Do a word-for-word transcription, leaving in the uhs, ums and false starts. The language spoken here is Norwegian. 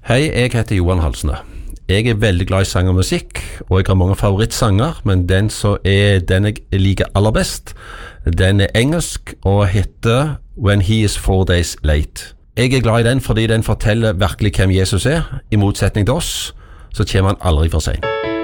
Hei, jeg heter Johan Halsne. Jeg er veldig glad i sang og musikk, og jeg har mange favorittsanger, men den som er den jeg liker aller best, den er engelsk og heter When He Is Four Days Late. Jeg er glad i den fordi den forteller virkelig hvem Jesus er. I motsetning til oss, så kommer han aldri for sent.